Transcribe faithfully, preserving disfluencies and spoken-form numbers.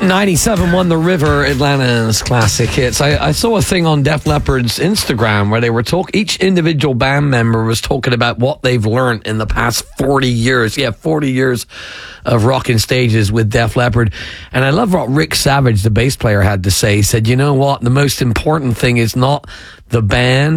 ninety-seven point one The River, Atlanta's classic hits. I, I saw a thing on Def Leppard's Instagram where they were talk. Each individual band member was talking about what they've learned in the past forty years. Yeah, forty years of rocking stages with Def Leppard. And I love what Rick Savage, the bass player, had to say. He said, you know what? The most important thing is not the band.